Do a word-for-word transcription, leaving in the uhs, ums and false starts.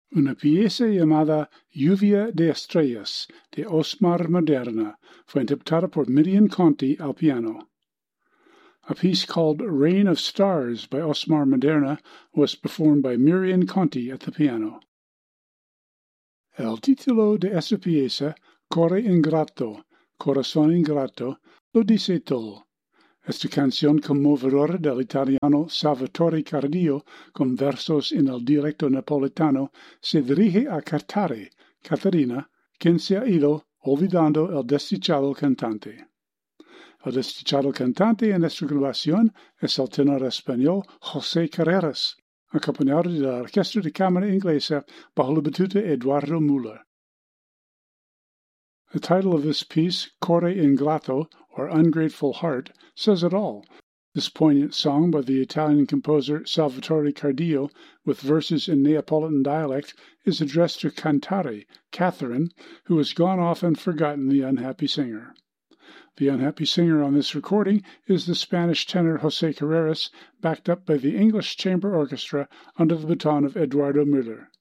Una pieza llamada Lluvia de Estrellas de Osmar Moderna fue interpretada por Miriam Conti al piano. A piece called Rain of Stars by Osmar Moderna was performed by Miriam Conti at the piano. El título de esta pieza, Core Ingrato, Corazón Ingrato, lo dice todo. Esta canción conmovedora del italiano Salvatore Cardio, con versos en el dialecto napoletano, se dirige a Catare, Catarina, quien se ha ido olvidando el desdichado cantante. El desdichado cantante en esta grabación es el tenor español José Carreras, acompañado de la Orquesta de Cámara Inglesa bajo la batuta Eduardo Müller. The title of this piece, Core Ingrato, or Ungrateful Heart, says it all. This poignant song by the Italian composer Salvatore Cardio, with verses in Neapolitan dialect, is addressed to Cantare, Catherine, who has gone off and forgotten the unhappy singer. The unhappy singer on this recording is the Spanish tenor José Carreras, backed up by the English Chamber Orchestra under the baton of Eduardo Müller.